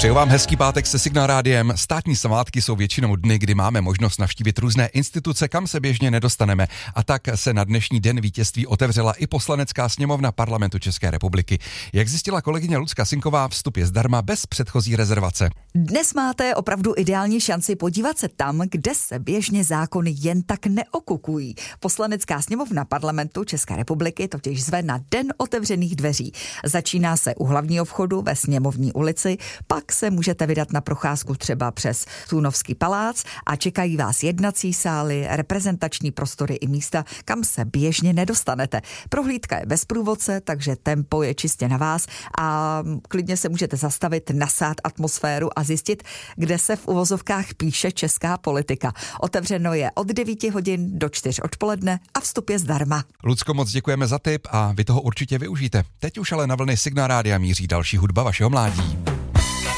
Přeju vám hezký pátek se Signál Rádiem. Státní svátky jsou většinou dny, kdy máme možnost navštívit různé instituce, kam se běžně nedostaneme. A tak se na dnešní den vítězství otevřela i Poslanecká sněmovna Parlamentu České republiky. Jak zjistila kolegyně Lucka Sinková, vstup je zdarma bez předchozí rezervace. Dnes máte opravdu ideální šanci podívat se tam, kde se běžně zákony jen tak neokukují. Poslanecká sněmovna Parlamentu České republiky totiž zve na Den otevřených dveří. Začíná se u hlavního vchodu ve Sněmovní ulici, pak se můžete vydat na procházku třeba přes Tůnovský palác a čekají vás jednací sály, reprezentační prostory i místa, kam se běžně nedostanete. Prohlídka je bez průvodce, takže tempo je čistě na vás a klidně se můžete zastavit, nasát atmosféru a zjistit, kde se v uvozovkách píše česká politika. Otevřeno je od 9 hodin do 4 odpoledne a vstup je zdarma. Lucko, moc děkujeme za tip a vy toho určitě využijte. Teď už ale na vlny Signál Rádia míří další hudba vašeho mládí.